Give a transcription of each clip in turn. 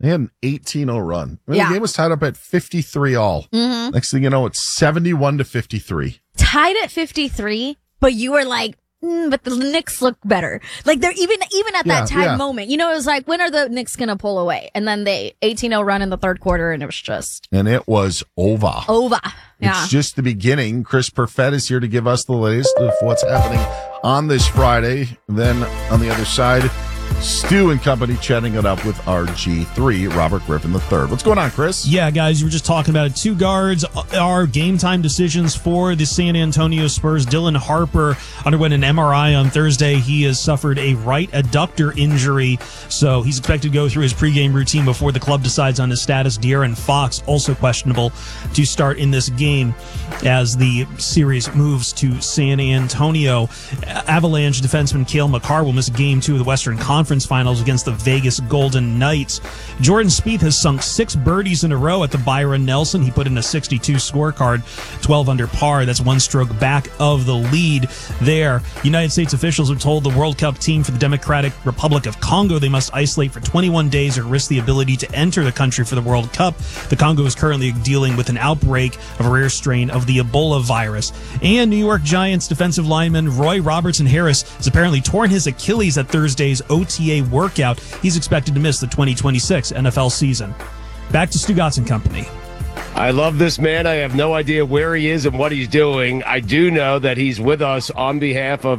They had an 18-0 run. I mean, Yeah. The game was tied up at 53 all. Mm-hmm. Next thing you know, it's 71-53. Tied at 53, but you were like, but the Knicks look better. Like they're even at that tied moment. You know, it was like, when are the Knicks going to pull away? And then they 18-0 run in the third quarter, and it was just And it was over. Yeah. It's just the beginning. Chris Perfett is here to give us the latest of what's happening on this Friday. Then on the other side, Stu and company chatting it up with RG3, Robert Griffin III. What's going on, Chris? Yeah, guys, you were just talking about it. Two guards are game time decisions for the San Antonio Spurs. Dylan Harper underwent an MRI on Thursday. He has suffered a right adductor injury, so he's expected to go through his pregame routine before the club decides on his status. De'Aaron Fox, also questionable to start in this game as the series moves to San Antonio. Avalanche defenseman Cale Makar will miss game 2 of the Western Conference Finals against the Vegas Golden Knights. Jordan Spieth has sunk 6 birdies in a row at the Byron Nelson. He put in a 62 scorecard, 12 under par. That's 1 stroke back of the lead there. United States officials have told the World Cup team for the Democratic Republic of Congo they must isolate for 21 days or risk the ability to enter the country for the World Cup. The Congo is currently dealing with an outbreak of a rare strain of the Ebola virus. And New York Giants defensive lineman Roy Robertson Harris has apparently torn his Achilles at Thursday's OTA workout. He's expected to miss the 2026 NFL season. Back to Stu Gatz and company. I love this man. I have no idea where he is and what he's doing. I do know that he's with us on behalf of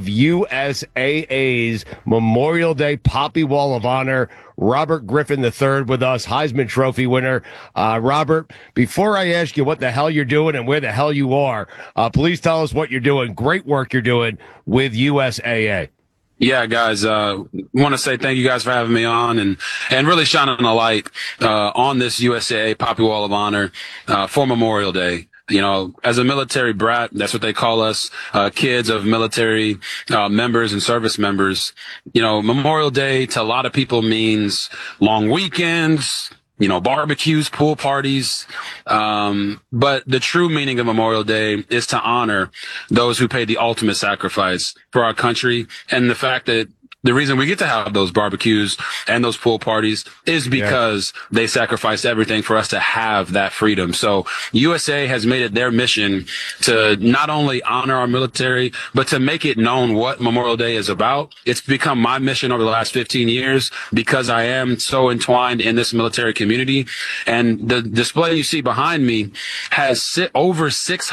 USAA's Memorial Day Poppy Wall of Honor. Robert Griffin III with us, Heisman Trophy winner. Robert, before I ask you what the hell you're doing and where the hell you are, please tell us what you're doing. Great work you're doing with USAA. Yeah, guys, want to say thank you guys for having me on and really shining a light on this USAA Poppy Wall of Honor for Memorial Day. You know, as a military brat, that's what they call us, kids of military members and service members. You know, Memorial Day to a lot of people means long weekends, you know, barbecues, pool parties. But the true meaning of Memorial Day is to honor those who paid the ultimate sacrifice for our country. And the fact that the reason we get to have those barbecues and those pool parties is because they sacrificed everything for us to have that freedom. So USA has made it their mission to not only honor our military, but to make it known what Memorial Day is about. It's become my mission over the last 15 years because I am so entwined in this military community. And the display you see behind me has over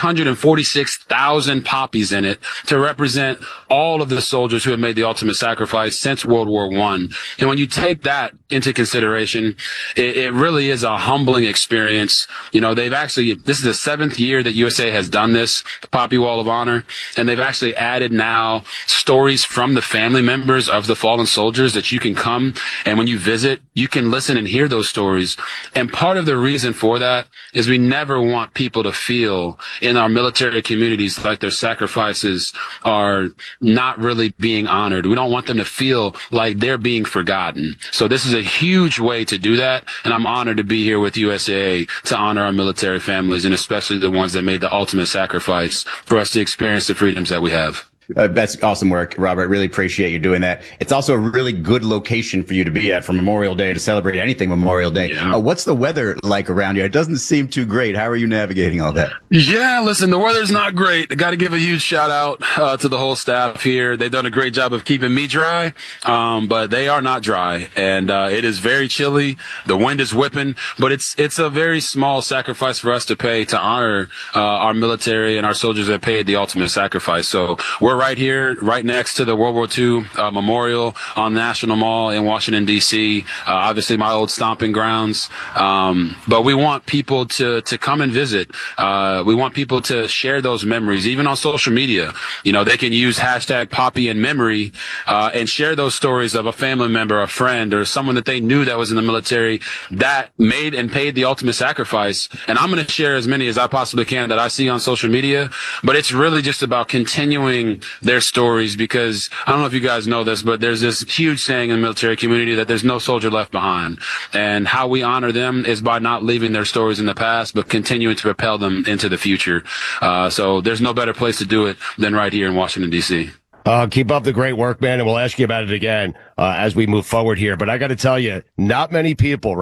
646,000 poppies in it to represent all of the soldiers who have made the ultimate sacrifice since World War I. And when you take that into consideration, it really is a humbling experience. You know, this is the 7th year that USA has done this, the Poppy Wall of Honor, and they've actually added now stories from the family members of the fallen soldiers that you can come, and when you visit, you can listen and hear those stories. And part of the reason for that is we never want people to feel in our military communities like their sacrifices are not really being honored. We don't want them to feel like they're being forgotten. So this is a huge way to do that, and I'm honored to be here with USAA to honor our military families, and especially the ones that made the ultimate sacrifice for us to experience the freedoms that we have. That's awesome work, Robert. Really appreciate you doing that. It's also a really good location for you to be at for Memorial Day, to celebrate anything Memorial Day. Yeah. What's the weather like around you? It doesn't seem too great. How are you navigating all that? Yeah, listen, the weather's not great. I got to give a huge shout out to the whole staff here. They've done a great job of keeping me dry, but they are not dry. And it is very chilly. The wind is whipping, but it's a very small sacrifice for us to pay to honor our military and our soldiers that paid the ultimate sacrifice. So we're right here, right next to the World War II Memorial on National Mall in Washington, D.C., obviously my old stomping grounds. But we want people to come and visit. We want people to share those memories, even on social media. You know, they can use hashtag Poppy in memory and share those stories of a family member, a friend, or someone that they knew that was in the military that made and paid the ultimate sacrifice. And I'm going to share as many as I possibly can that I see on social media. But it's really just about continuing their stories, because I don't know if you guys know this, but there's this huge saying in the military community that there's no soldier left behind. And how we honor them is by not leaving their stories in the past, but continuing to propel them into the future. So there's no better place to do it than right here in Washington, D.C. Keep up the great work, man, and we'll ask you about it again as we move forward here. But I got to tell you, not many people